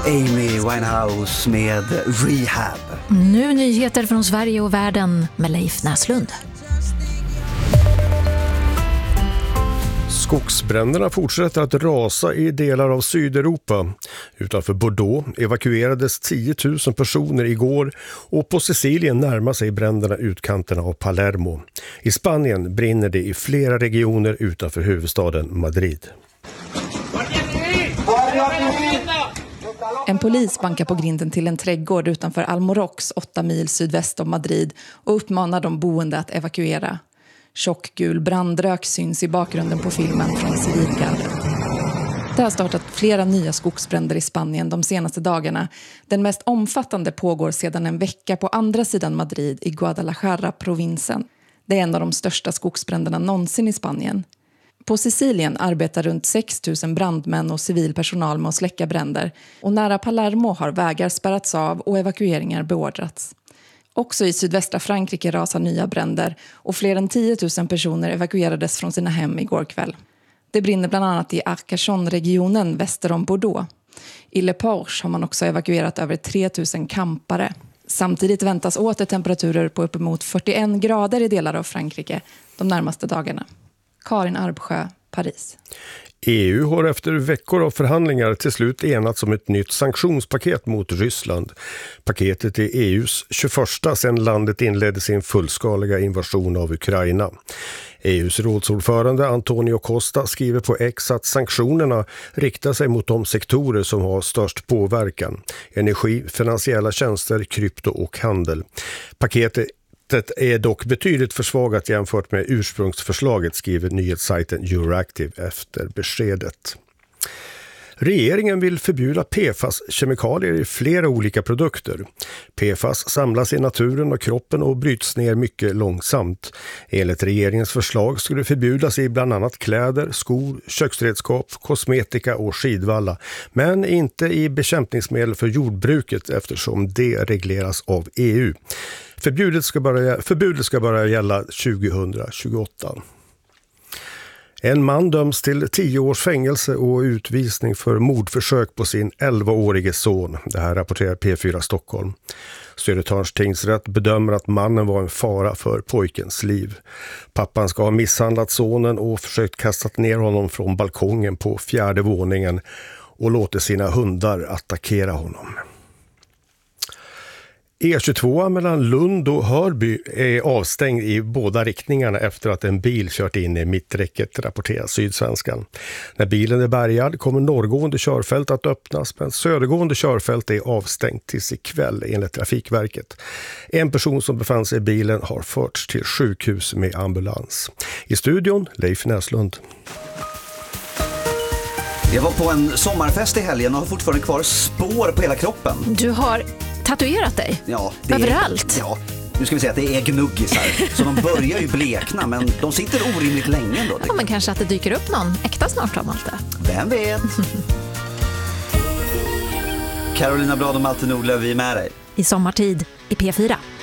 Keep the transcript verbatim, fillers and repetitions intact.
Amy Winehouse med Rehab. Nu nyheter från Sverige och världen med Leif Näslund. Skogsbränderna fortsätter att rasa i delar av Sydeuropa. Utanför Bordeaux evakuerades tio tusen personer igår och på Sicilien närmar sig bränderna utkanterna av Palermo. I Spanien brinner det i flera regioner utanför huvudstaden Madrid. En polis bankar på grinden till en trädgård utanför Almorox, åtta mil sydväst om Madrid, och uppmanar de boende att evakuera. Tjockgul brandrök syns i bakgrunden på filmen från civilgardet. Det har startat flera nya skogsbränder i Spanien de senaste dagarna. Den mest omfattande pågår sedan en vecka på andra sidan Madrid i Guadalajara-provinsen. Det är en av de största skogsbränderna någonsin i Spanien. På Sicilien arbetar runt sex tusen brandmän och civilpersonal med att släcka bränder. Och nära Palermo har vägar spärrats av och evakueringar beordrats. Också i sydvästra Frankrike rasar nya bränder och fler än tio tusen personer evakuerades från sina hem igår kväll. Det brinner bland annat i Arcachon-regionen väster om Bordeaux. I Le Porche har man också evakuerat över tre tusen campare. Samtidigt väntas åter temperaturer på uppemot fyrtioen grader i delar av Frankrike de närmaste dagarna. Karin Arbsjö, Paris. E U har efter veckor av förhandlingar till slut enats om ett nytt sanktionspaket mot Ryssland. Paketet är E U:s tjugoförsta sedan landet inledde sin fullskaliga invasion av Ukraina. E U:s rådsordförande Antonio Costa skriver på X att sanktionerna riktar sig mot de sektorer som har störst påverkan: energi, finansiella tjänster, krypto och handel. Paketet Det är dock betydligt försvagat jämfört med ursprungsförslaget, skriver nyhetssajten Euractiv efter beskedet. Regeringen vill förbjuda P F A S-kemikalier i flera olika produkter. P F A S samlas i naturen och kroppen och bryts ner mycket långsamt. Enligt regeringens förslag skulle det förbjudas i bland annat kläder, skor, köksredskap, kosmetika och skidvalla, men inte i bekämpningsmedel för jordbruket eftersom det regleras av E U. Förbudet ska börja, förbudet ska börja gälla tjugohundratjugoåtta. En man döms till tio års fängelse och utvisning för mordförsök på sin elvaårige son. Det här rapporterar P fyra Stockholm. Södertörns tingsrätt bedömer att mannen var en fara för pojkens liv. Pappan ska ha misshandlat sonen och försökt kasta ner honom från balkongen på fjärde våningen och låtit sina hundar attackera honom. E tjugotvå mellan Lund och Hörby är avstängd i båda riktningarna efter att en bil kört in i mitträcket, rapporterar Sydsvenskan. När bilen är bärgad kommer norrgående körfält att öppnas, men södergående körfält är avstängt tills ikväll enligt Trafikverket. En person som befann sig i bilen har förts till sjukhus med ambulans. I studion Leif Näslund. Jag var på en sommarfest i helgen och har fortfarande kvar spår på hela kroppen. Du har tatuerat dig? Ja, det överallt? Är, ja, nu ska vi säga att det är gnuggisar. Så de börjar ju blekna, men de sitter orimligt länge ändå. Ja, men kanske att det dyker upp någon äkta snart om allt det. Vem vet? Carolina Blad och Malte Nordlöf, vi är med dig. I sommartid i P fyra.